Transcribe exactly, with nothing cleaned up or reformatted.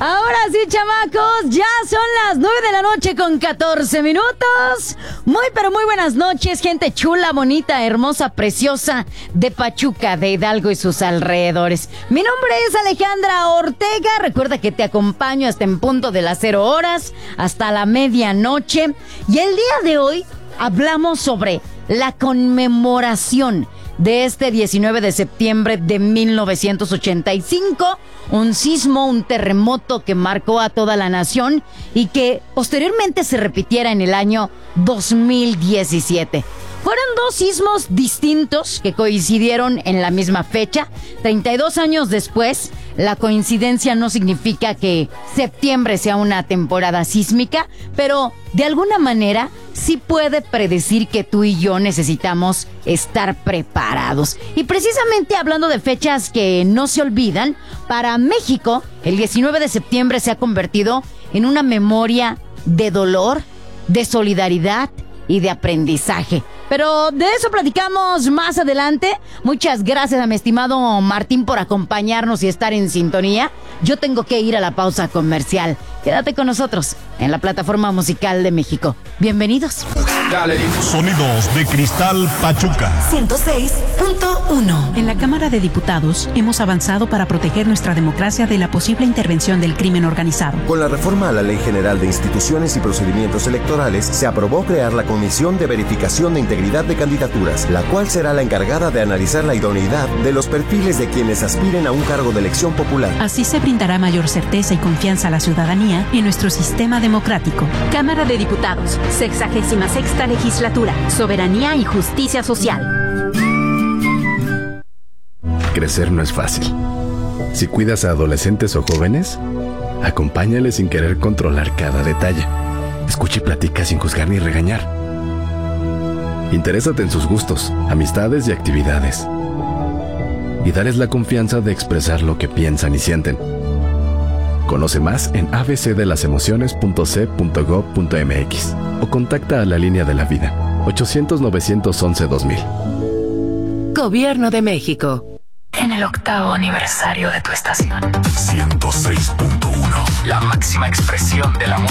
Ahora sí, chamacos, ya son las nueve de la noche con catorce minutos. Muy, pero muy buenas noches, gente chula, bonita, hermosa, preciosa de Pachuca, de Hidalgo y sus alrededores. Mi nombre es Alejandra Ortega. Recuerda que te acompaño hasta en punto de las cero horas, hasta la medianoche. Y el día de hoy hablamos sobre la conmemoración de este diecinueve de septiembre de mil novecientos ochenta y cinco, un sismo, un terremoto que marcó a toda la nación y que posteriormente se repitiera en el año dos mil diecisiete. Fueron dos sismos distintos que coincidieron en la misma fecha. treinta y dos años después, la coincidencia no significa que septiembre sea una temporada sísmica, pero de alguna manera sí puede predecir que tú y yo necesitamos estar preparados. Y precisamente hablando de fechas que no se olvidan, para México, el diecinueve de septiembre se ha convertido en una memoria de dolor, de solidaridad y de aprendizaje. Pero de eso platicamos más adelante. Muchas gracias a mi estimado Martín por acompañarnos y estar en sintonía. Yo tengo que ir a la pausa comercial. Quédate con nosotros en la plataforma musical de México. Bienvenidos. Sonidos de Cristal Pachuca ciento seis punto uno. En la Cámara de Diputados hemos avanzado para proteger nuestra democracia de la posible intervención del crimen organizado. Con la reforma a la Ley General de Instituciones y Procedimientos Electorales, se aprobó crear la Comisión de Verificación de Integridad de Candidaturas, la cual será la encargada de analizar la idoneidad de los perfiles de quienes aspiren a un cargo de elección popular. Así se brindará mayor certeza y confianza a la ciudadanía en nuestro sistema democrático. Cámara de Diputados, sexagésima sexta legislatura, soberanía y justicia social. Crecer no es fácil. Si cuidas a adolescentes o jóvenes, acompáñales sin querer controlar cada detalle. Escucha y platica sin juzgar ni regañar. Interésate en sus gustos, amistades y actividades. Y dales la confianza de expresar lo que piensan y sienten. Conoce más en a b c de las emociones punto c punto gob punto m x o contacta a la Línea de la Vida ochocientos, novecientos once, dos mil. Gobierno de México. En el octavo aniversario de tu estación. ciento seis punto uno. La máxima expresión de la música.